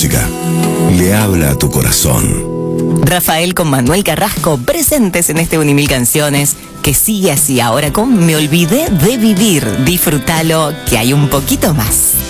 música le habla a tu corazón. Rafael con Manuel Carrasco, presentes en este Unimil Canciones, que sigue así ahora con Me Olvidé de Vivir. Disfrútalo, que hay un poquito más.